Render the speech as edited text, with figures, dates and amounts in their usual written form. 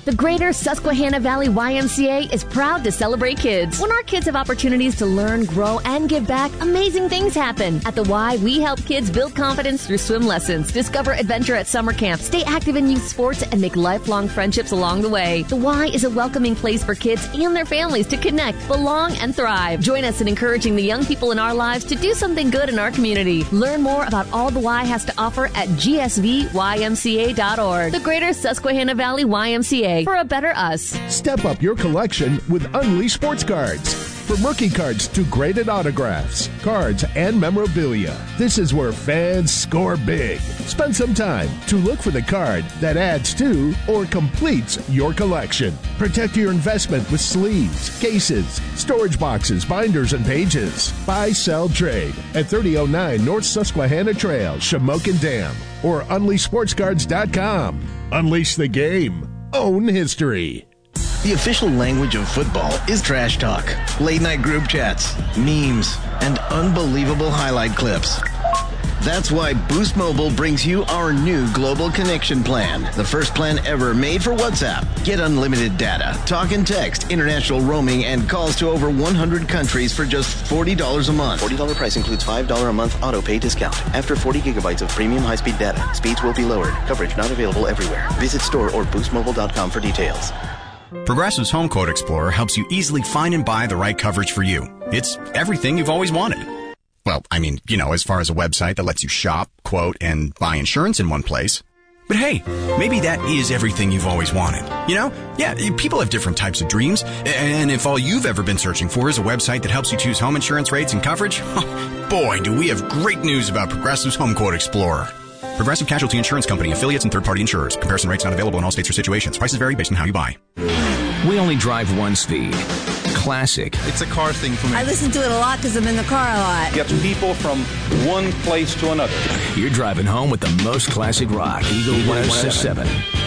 The Greater Susquehanna Valley YMCA is proud to celebrate kids. When our kids have opportunities to learn, grow, and give back, amazing things happen. At the Y, we help kids build confidence through swim lessons, discover adventure at summer camp, stay active in youth sports, and make lifelong friendships along the way. The Y is a welcoming place for kids and their families to connect, belong, and thrive. Join us in encouraging the young people in our lives to do something good in our community. Learn more about all the Y has to offer at gsvymca.org. The Greater Susquehanna Valley YMCA, for a better us. Step up your collection with Unleashed Sports Cards. From rookie cards to graded autographs, cards, and memorabilia, this is where fans score big. Spend some time to look for the card that adds to or completes your collection. Protect your investment with sleeves, cases, storage boxes, binders, and pages. Buy, sell, trade at 3009 North Susquehanna Trail, Shamokin Dam, or UnleashedSportsCards.com. Unleash the game. Own history. The official language of football is trash talk, late-night group chats, memes, and unbelievable highlight clips. That's why Boost Mobile brings you our new Global Connection Plan, the first plan ever made for WhatsApp. Get unlimited data, talk and text, international roaming, and calls to over 100 countries for just $40 a month. $40 price includes $5 a month auto pay discount. After 40 gigabytes of premium high-speed data, speeds will be lowered. Coverage not available everywhere. Visit store or boostmobile.com for details. Progressive's Home Quote Explorer helps you easily find and buy the right coverage for you. It's everything you've always wanted. Well, I mean, as far as a website that lets you shop, quote, and buy insurance in one place. But hey, maybe that is everything you've always wanted. Yeah, people have different types of dreams. And if all you've ever been searching for is a website that helps you choose home insurance rates and coverage, boy, do we have great news about Progressive's Home Quote Explorer. Progressive Casualty Insurance Company, affiliates, and third-party insurers. Comparison rates not available in all states or situations. Prices vary based on how you buy. We only drive one speed. Classic. It's a car thing for me. I listen to it a lot because I'm in the car a lot. Gets people from one place to another. You're driving home with the most classic rock. Eagle 107.